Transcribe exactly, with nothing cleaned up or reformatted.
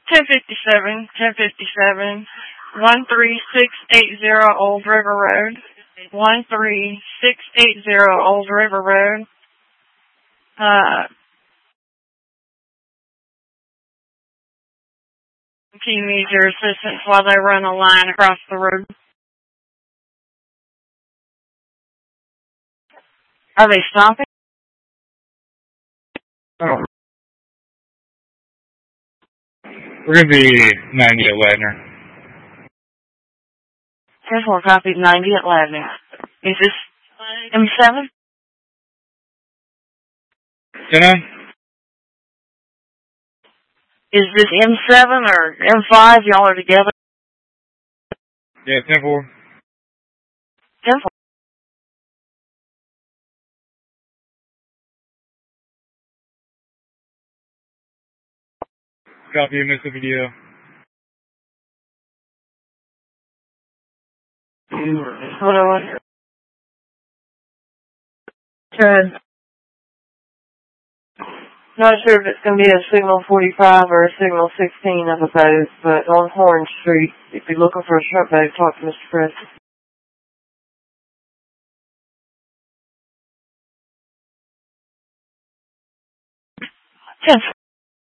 ten fifty-seven, ten fifty-seven, one three six eight zero Old River Road, one three six eight zero Old River Road. Uh, can you need your assistance while they run a line across the road? Are they stopping? Oh. We're going to be ninety at Ladner. ten four copies ninety at Ladner. Is this M seven? Can I? Is this M seven or M five? Y'all are together? Yeah, ten four. ten four. Copy of Mississippi D O. Hold on. Good. Not sure if it's going to be a signal forty-five or a signal sixteen of a both, but on Horn Street, if you're looking for a short boat, talk to Mister Chris. ten